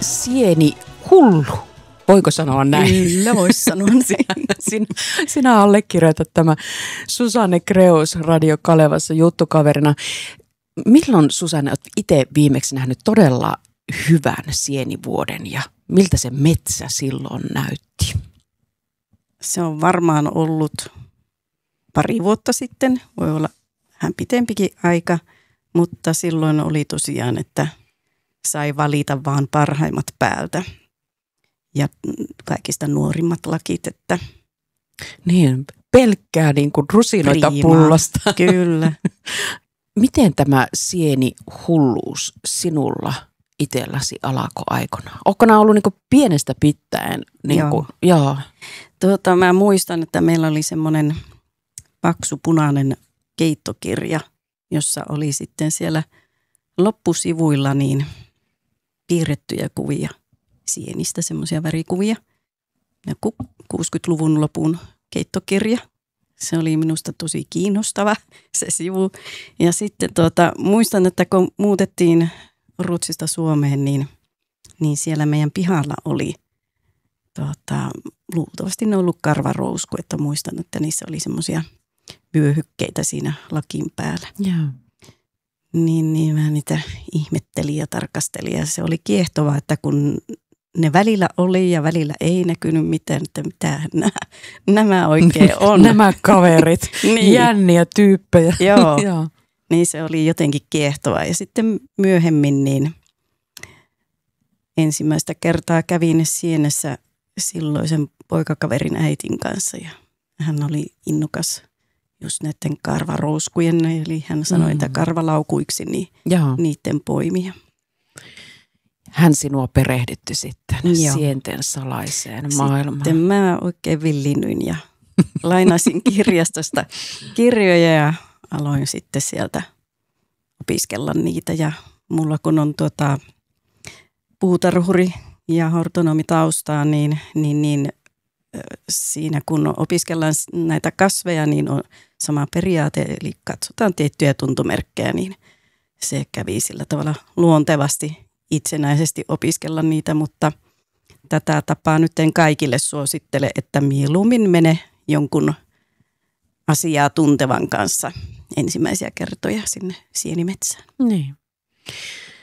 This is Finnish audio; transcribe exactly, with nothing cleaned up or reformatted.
sieni hullu. Voiko sanoa näin? Kyllä, voisi sanoa sinä, sinä, sinä allekirjoitat tämä Susanne Kreus Radio Kalevassa juttukaverina. Milloin, Susanne, olet itse viimeksi nähnyt todella hyvän sienivuoden ja miltä se metsä silloin näytti? Se on varmaan ollut pari vuotta sitten, voi olla vähän pitempikin aika, mutta silloin oli tosiaan, että sai valita vaan parhaimmat päältä ja kaikista nuorimmat lakit. Että niin, pelkkää niin kuin rusinoita Priimaa, pullasta. Kyllä. Miten tämä sienihulluus sinulla itselläsi alkoi aikoinaan? Onko nämä ollut niin kuin pienestä pitäen? Niin Joo. kuin, joo. Tuota, mä muistan, että meillä oli semmoinen paksu punainen keittokirja, jossa oli sitten siellä loppusivuilla niin piirrettyjä kuvia sienistä, semmoisia värikuvia. Ja kuusikymmentäluvun lopun keittokirja. Se oli minusta tosi kiinnostava se sivu. Ja sitten tuota, muistan, että kun muutettiin Ruotsista Suomeen, niin, niin siellä meidän pihalla oli tuota, luultavasti ne on ollut karvarousku, että muistan, että niissä oli semmoisia vyöhykkeitä siinä lakin päällä. Joo. Niin, niin mä niitä ihmettelin ja tarkastelin ja se oli kiehtovaa, että kun ne välillä oli ja välillä ei näkynyt mitään, että mitä nämä, nämä oikein on. Nämä kaverit, niin. Jänniä tyyppejä. Joo, Joo. niin se oli jotenkin kiehtovaa. Ja sitten myöhemmin niin ensimmäistä kertaa kävin Sienessä silloisen poikakaverin äitin kanssa ja hän oli innokas just näiden karvarouskujen, eli hän sanoi, mm. että karvalaukuiksi niin Joo. niiden poimia. Hän sinua perehdytti sitten Joo. sienten salaiseen maailmaan. Sitten mä oikein villinnyin ja lainasin kirjastosta kirjoja ja aloin sitten sieltä opiskella niitä. Ja mulla kun on tuota puutarhuri ja hortonomitaustaa, niin, niin, niin siinä kun opiskellaan näitä kasveja, niin on sama periaate, eli katsotaan tiettyjä tuntomerkkejä, niin se kävi sillä tavalla luontevasti itsenäisesti opiskella niitä, mutta tätä tapaa nyt en kaikille suosittele, että mieluummin mene jonkun asiaa tuntevan kanssa ensimmäisiä kertoja sinne sienimetsään. Niin.